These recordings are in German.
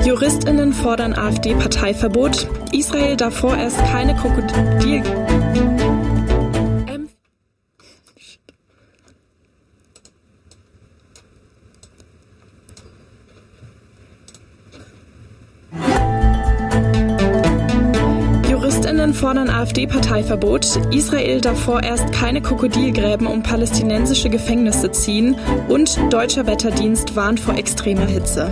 JuristInnen fordern AfD-Parteiverbot. Israel darf vorerst keine Krokodil... JuristInnen fordern AfD-Parteiverbot. Israel darf vorerst keine Krokodilgräben um palästinensische Gefängnisse ziehen und deutscher Wetterdienst warnt vor extremer Hitze.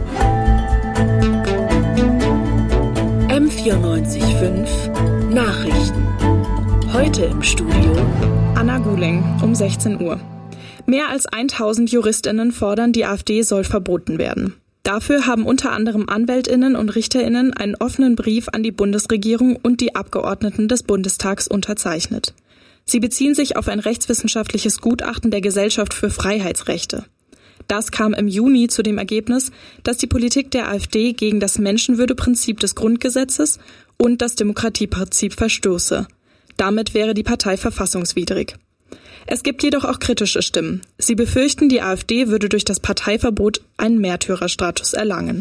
M94.5 Nachrichten. Heute im Studio Anna Guling um 16 Uhr. Mehr als 1000 JuristInnen fordern, die AfD soll verboten werden. Dafür haben unter anderem AnwältInnen und RichterInnen einen offenen Brief an die Bundesregierung und die Abgeordneten des Bundestags unterzeichnet. Sie beziehen sich auf ein rechtswissenschaftliches Gutachten der Gesellschaft für Freiheitsrechte. Das kam im Juni zu dem Ergebnis, dass die Politik der AfD gegen das Menschenwürdeprinzip des Grundgesetzes und das Demokratieprinzip verstoße. Damit wäre die Partei verfassungswidrig. Es gibt jedoch auch kritische Stimmen. Sie befürchten, die AfD würde durch das Parteiverbot einen Märtyrerstatus erlangen.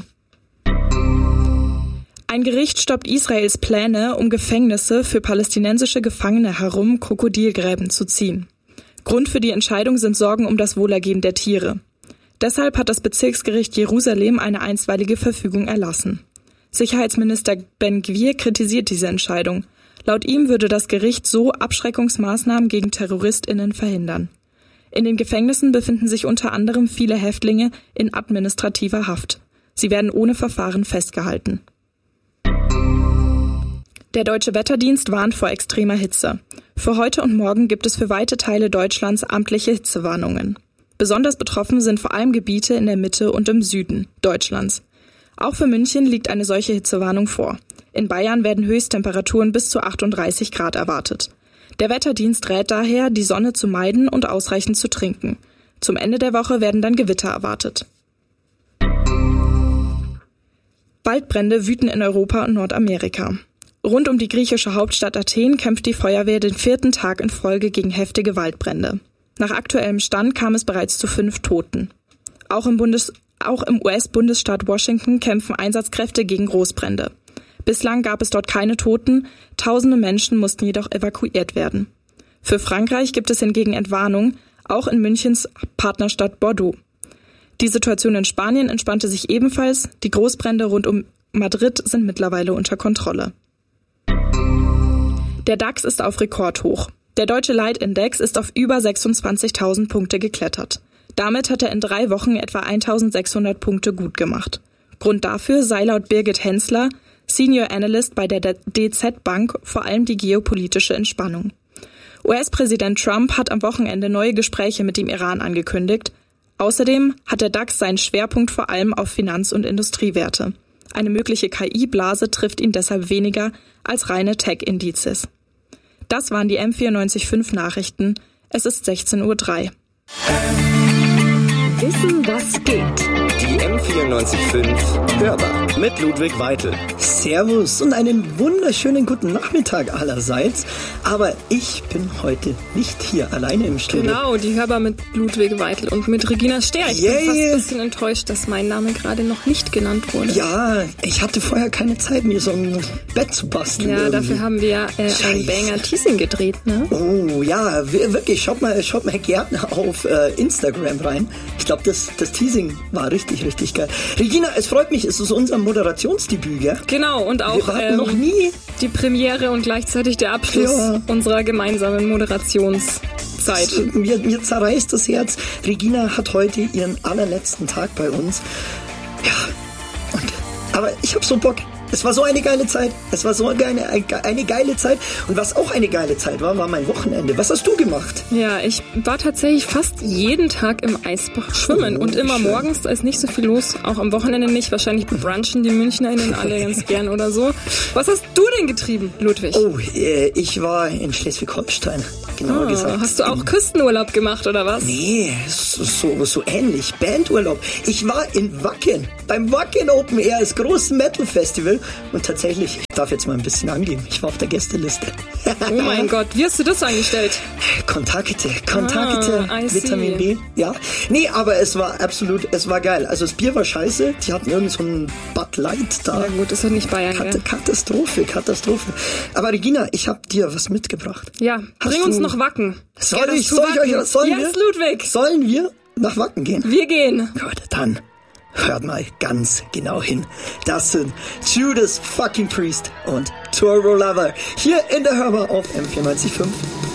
Ein Gericht stoppt Israels Pläne, um Gefängnisse für palästinensische Gefangene herum Krokodilgräben zu ziehen. Grund für die Entscheidung sind Sorgen um das Wohlergehen der Tiere. Deshalb hat das Bezirksgericht Jerusalem eine einstweilige Verfügung erlassen. Sicherheitsminister Ben-Gvir kritisiert diese Entscheidung. Laut ihm würde das Gericht so Abschreckungsmaßnahmen gegen TerroristInnen verhindern. In den Gefängnissen befinden sich unter anderem viele Häftlinge in administrativer Haft. Sie werden ohne Verfahren festgehalten. Der Deutsche Wetterdienst warnt vor extremer Hitze. Für heute und morgen gibt es für weite Teile Deutschlands amtliche Hitzewarnungen. Besonders betroffen sind vor allem Gebiete in der Mitte und im Süden Deutschlands. Auch für München liegt eine solche Hitzewarnung vor. In Bayern werden Höchsttemperaturen bis zu 38 Grad erwartet. Der Wetterdienst rät daher, die Sonne zu meiden und ausreichend zu trinken. Zum Ende der Woche werden dann Gewitter erwartet. Waldbrände wüten in Europa und Nordamerika. Rund um die griechische Hauptstadt Athen kämpft die Feuerwehr den 4. Tag in Folge gegen heftige Waldbrände. Nach aktuellem Stand kam es bereits zu 5 Toten. Auch im US-Bundesstaat Washington kämpfen Einsatzkräfte gegen Großbrände. Bislang gab es dort keine Toten, tausende Menschen mussten jedoch evakuiert werden. Für Frankreich gibt es hingegen Entwarnung, auch in Münchens Partnerstadt Bordeaux. Die Situation in Spanien entspannte sich ebenfalls, die Großbrände rund um Madrid sind mittlerweile unter Kontrolle. Der DAX ist auf Rekordhoch. Der deutsche Leitindex ist auf über 26.000 Punkte geklettert. Damit hat er in 3 Wochen etwa 1.600 Punkte gut gemacht. Grund dafür sei laut Birgit Hensler, Senior Analyst bei der DZ Bank, vor allem die geopolitische Entspannung. US-Präsident Trump hat am Wochenende neue Gespräche mit dem Iran angekündigt. Außerdem hat der DAX seinen Schwerpunkt vor allem auf Finanz- und Industriewerte. Eine mögliche KI-Blase trifft ihn deshalb weniger als reine Tech-Indizes. Das waren die M94.5 Nachrichten. Es ist 16:03 Uhr. Wissen, was geht. Die M94.5 Hörbar mit Ludwig Weitel. Servus und einen wunderschönen guten Nachmittag allerseits. Aber ich bin heute nicht hier alleine im Studio. Genau, die Hörbar mit Ludwig Weitel und mit Regina Stehr. Ich bin fast ein bisschen enttäuscht, dass mein Name gerade noch nicht genannt wurde. Ja, ich hatte vorher keine Zeit, mir so ein Bett zu basteln. Ja, irgendwie. dafür haben wir ein Banger-Teasing gedreht, ne? Oh ja, wirklich, schaut mal gerne auf Instagram rein. Ich glaube, das Teasing war richtig geil. Regina, es freut mich, es ist unser Moderationsdebüt, gell? Genau, und auch wir hatten noch nie die Premiere und gleichzeitig der Abschluss unserer gemeinsamen Moderationszeit. Mir zerreißt das Herz. Regina hat heute ihren allerletzten Tag bei uns. Ja, aber ich hab so Bock. Es war so eine geile Zeit. Es war so eine geile Zeit. Und was auch eine geile Zeit war mein Wochenende. Was hast du gemacht? Ja, ich war tatsächlich fast jeden Tag im Eisbach schwimmen. Und immer schön. Morgens, da ist nicht so viel los. Auch am Wochenende nicht. Wahrscheinlich brunchen die MünchnerInnen alle ganz gern oder so. Was hast du denn getrieben, Ludwig? Oh, ich war in Schleswig-Holstein. Genauer gesagt. Hast du auch Küstenurlaub gemacht, oder was? Nee, so ähnlich. Bandurlaub. Ich war in Wacken. Beim Wacken Open Air, das große Metal-Festival. toll. Und tatsächlich, ich darf jetzt mal ein bisschen angeben, ich war auf der Gästeliste. Oh mein Gott, wie hast du das angestellt? Kontakte, see. Vitamin B. Ja, nee, aber es war geil. Also das Bier war scheiße, die hatten irgend so ein Bud Light da. Ja gut, das ist nicht Bayern, gell? Katastrophe. Aber Regina, ich hab dir was mitgebracht. Ja, bring uns noch Wacken. Sollen Yes, Ludwig. Sollen wir nach Wacken gehen? Wir gehen. Gut, dann hört mal ganz genau hin. Das sind Judas fucking Priest und Turbo Lover hier in der Hörbar auf M94.5.